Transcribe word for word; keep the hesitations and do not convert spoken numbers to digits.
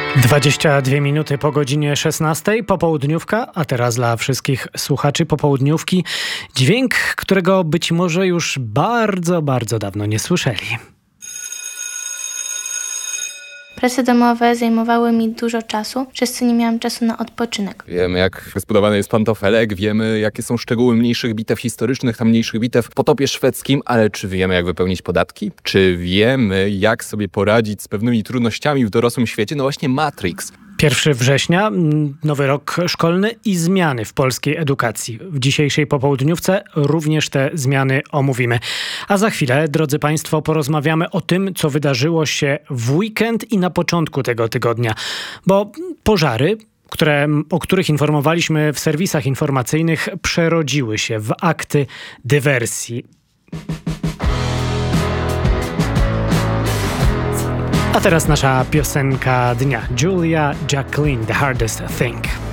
dwadzieścia dwie minuty po godzinie szesnastej, popołudniówka, a teraz dla wszystkich słuchaczy popołudniówki dźwięk, którego być może już bardzo, bardzo dawno nie słyszeli. Prace domowe zajmowały mi dużo czasu, przez co nie miałam czasu na odpoczynek. Wiemy, jak zbudowany jest pantofelek, wiemy, jakie są szczegóły mniejszych bitew historycznych, tam mniejszych bitew w potopie szwedzkim, ale czy wiemy, jak wypełnić podatki? Czy wiemy, jak sobie poradzić z pewnymi trudnościami w dorosłym świecie? No właśnie Matrix. pierwszego września, nowy rok szkolny i zmiany w polskiej edukacji. W dzisiejszej popołudniówce również te zmiany omówimy. A za chwilę, drodzy Państwo, porozmawiamy o tym, co wydarzyło się w weekend i na początku tego tygodnia. Bo pożary, które, o których informowaliśmy w serwisach informacyjnych, przerodziły się w akty dywersji. A teraz nasza piosenka dnia. Julia Jacqueline, The Hardest Thing.